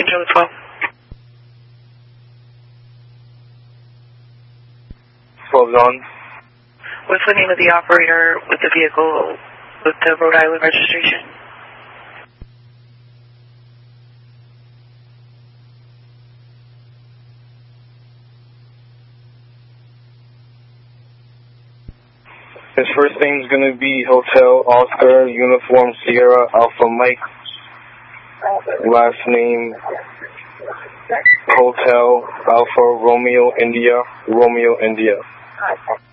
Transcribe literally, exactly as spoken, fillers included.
Control twelve. twelve's on. What's the name of the operator with the vehicle with the Rhode Island registration? His first name is going to be Hotel Oscar Uniform Sierra Alpha Mike. Last name Hotel Alpha Romeo India Romeo India.